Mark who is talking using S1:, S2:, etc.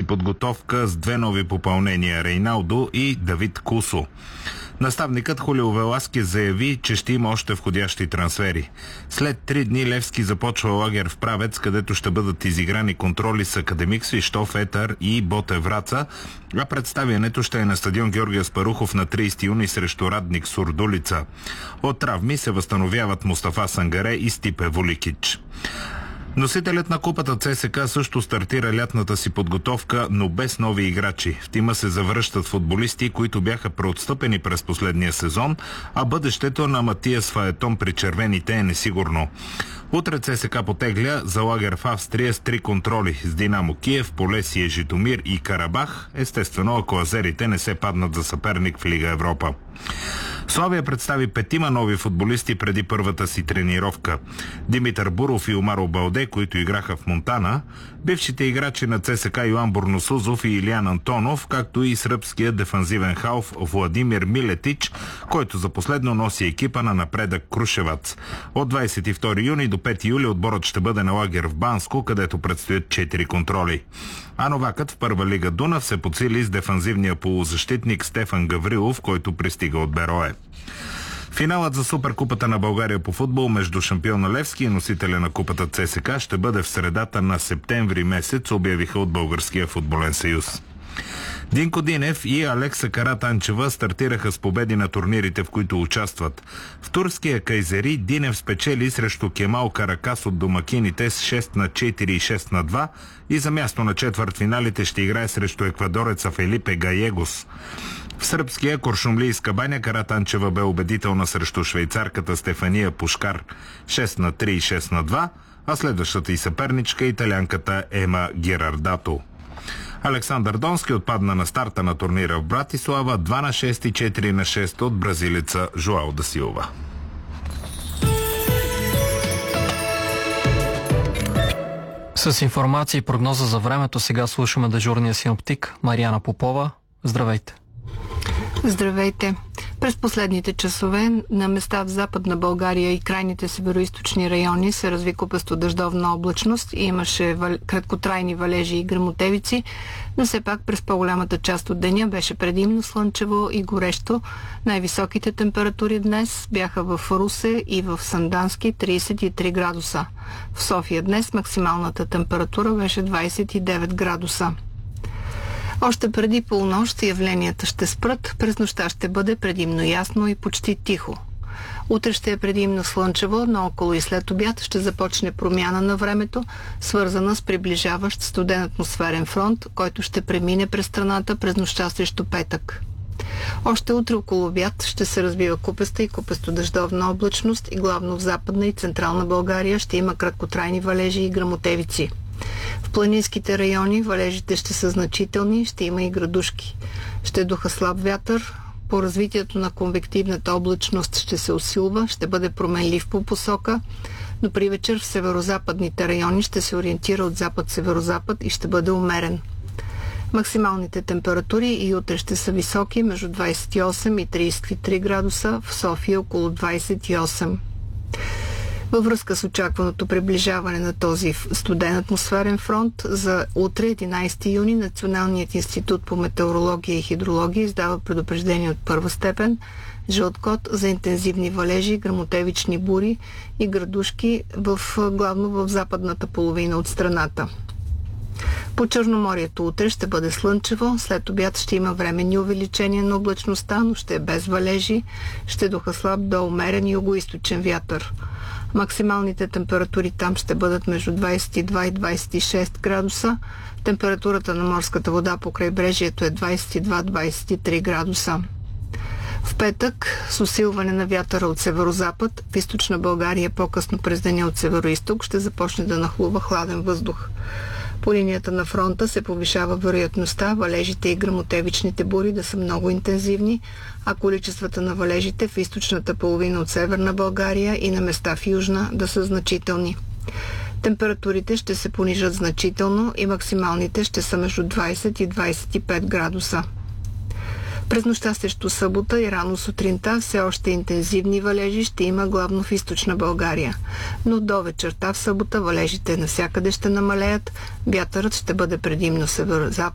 S1: подготовка с две нови попълнения – Рейналдо и Давид Кусо. Наставникът Хулио Веласкес заяви, че ще има още входящи трансфери. След 3 дни Левски започва лагер в Правец, където ще бъдат изиграни контроли с Академик, Свищов, Етър и Ботев Враца, а представянето ще е на стадион Георги Аспарухов на 30 юни срещу Радник Сурдулица. От травми се възстановяват Мустафа Сангаре и Стипе Воликич. Носителят на купата ЦСКА също стартира лятната си подготовка, но без нови играчи. В тима се завръщат футболисти, които бяха преотстъпени през последния сезон, а бъдещето на Матиас Фаетон при червените е несигурно. Утре ЦСКА потегля за лагер в Австрия с 3 контроли с Динамо Киев, Полесие, Житомир и Карабах, естествено ако азерите не се паднат за съперник в Лига Европа. Славия представи 5 нови футболисти преди първата си тренировка. Димитър Буров и Омаро Балде, които играха в Монтана, бившите играчи на ЦСКА Йоан Бурносузов и Илиян Антонов, както и сръбският дефанзивен халф Владимир Милетич, който за последно носи екипа на Напредък Крушевац. От 22 юни до 5 юли отборът ще бъде на лагер в Банско, където предстоят 4 контроли. А новакът в първа лига Дунав се подсили с дефанзивния полузащитник Стефан Гаврилов, който пристига от Берое. Финалът за Суперкупата на България по футбол между шампиона Левски и носителя на купата ЦСКА ще бъде в средата на септември месец, обявиха от Българския футболен съюз. Динко Динев и Алекса Каратанчева стартираха с победи на турнирите, в които участват. В турския Кайзери Динев спечели срещу Кемал Каракас от домакините с 6-4 и 6-2 и за място на четвъртфиналите ще играе срещу еквадореца Фелипе Гаегос. В сръбския Куршумлийска баня Каратанчева бе убедителна срещу швейцарката Стефания Пушкар 6-3 и 6-2, а следващата и съперничка италянката Ема Герардато. Александър Донски отпадна на старта на турнира в Братислава 2-6 и 4-6 от бразилеца Жоао да Силва.
S2: С информация и прогноза за времето сега слушаме дежурния синоптик Мариана Попова. Здравейте!
S3: Здравейте! През последните часове на места в Западна България и крайните североизточни райони се разви купесто дъждовна облачност и имаше краткотрайни валежи и гръмотевици, но все пак през по-голямата част от деня беше предимно слънчево и горещо. Най-високите температури днес бяха в Русе и в Сандански 33 градуса. В София днес максималната температура беше 29 градуса. Още преди полунощ явленията ще спрат, през нощта ще бъде предимно ясно и почти тихо. Утре ще е предимно слънчево, но около и след обяд ще започне промяна на времето, свързана с приближаващ студен атмосферен фронт, който ще премине през страната през нощта срещу петък. Още утре около обяд ще се развива купеста и купесто-дъждовна облачност и главно в Западна и Централна България ще има краткотрайни валежи и гръмотевици. В планинските райони валежите ще са значителни, ще има и градушки. Ще духа слаб вятър, по развитието на конвективната облачност ще се усилва, ще бъде променлив по посока, но при вечер в северозападните райони ще се ориентира от запад-северозапад и ще бъде умерен. Максималните температури и утре ще са високи, между 28 и 33 градуса, в София около 28. Във връзка с очакваното приближаване на този студен атмосферен фронт, за утре, 11 юни, Националният институт по метеорология и хидрология издава предупреждение от първа степен, жълт код за интензивни валежи, гръмотевични бури и градушки главно в западната половина от страната. По Черноморието утре ще бъде слънчево, след обяд ще има временни увеличения на облачността, но ще е без валежи, ще духа слаб до умерен югоизточен вятър. Максималните температури там ще бъдат между 22 и 26 градуса. Температурата на морската вода по крайбрежието е 22-23 градуса. В петък с усилване на вятъра от северозапад, в източна България по-късно през деня от североизток ще започне да нахлува хладен въздух. По линията на фронта се повишава вероятността валежите и гръмотевичните бури да са много интензивни, а количествата на валежите в източната половина от Северна България и на места в Южна да са значителни. Температурите ще се понижат значително и максималните ще са между 20 и 25 градуса. През нощта срещу събота и рано сутринта все още интензивни валежи ще има главно в източна България, но до вечерта в събота валежите навсякъде ще намалеят, вятърът ще бъде предимно северо-западен